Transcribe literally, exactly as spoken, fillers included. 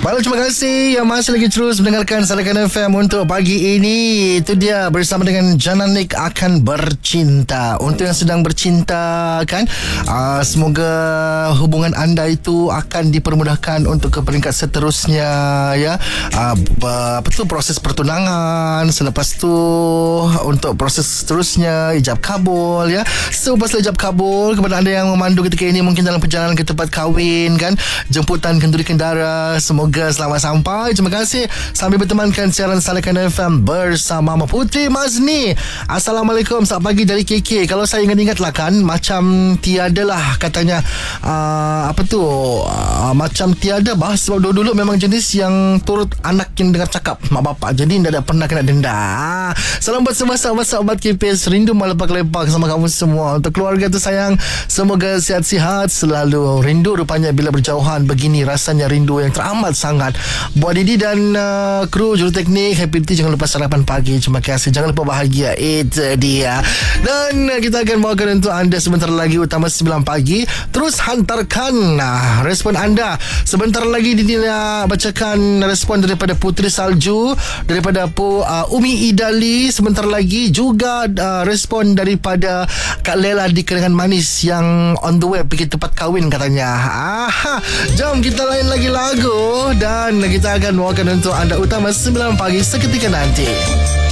Baiklah, terima kasih yang masih lagi terus mendengarkan Salakan F M untuk pagi ini. Itu dia bersama dengan Jananik akan bercinta. Untuk yang sedang bercinta kan, uh, semoga hubungan anda itu akan dipermudahkan untuk ke peringkat seterusnya ya. Uh, apa tu proses pertunangan, selepas tu untuk proses seterusnya ijab kabul ya. So pasal ijab kabul kepada anda yang memandu ketika ini mungkin dalam perjalanan ke tempat kahwin kan, jemputan kenduri kendara, semoga selamat sampai. Terima kasih sambil bertemankan siaran Salakan F M bersama Mama Putri Mazni. Assalamualaikum, selamat pagi dari K K. Kalau saya ingat-ingat lah kan, macam tiada lah katanya uh, apa tu uh, macam tiada bah. Sebab dulu-dulu memang jenis yang turut anak yang dengar cakap mak bapak, jadi tidak ada pernah kena denda. Salam buat semua sahabat-sahabat K P S, rindu melepak-lepak sama kamu semua. Untuk keluarga tu sayang, semoga sihat-sihat selalu. Rindu rupanya bila berjauhan begini, rasanya rindu yang teramat sangat. Buat Didi dan uh, kru juruteknik, happy tea, jangan lupa sarapan pagi. Terima kasih, jangan lupa bahagia. Itu dia. Dan uh, kita akan bawakan untuk anda sebentar lagi Utama sembilan pagi. Terus hantarkan uh, respon anda. Sebentar lagi Didi nak bacakan respon daripada Putri Salju, daripada Pu, uh, Umi Idali. Sebentar lagi juga uh, respon daripada Kak Lela di Kenangan Manis yang on the way pergi tempat kahwin katanya. Aha, jom kita lain lagi lagu dan kita akan bawakan untuk anda Utama sembilan pagi seketika nanti.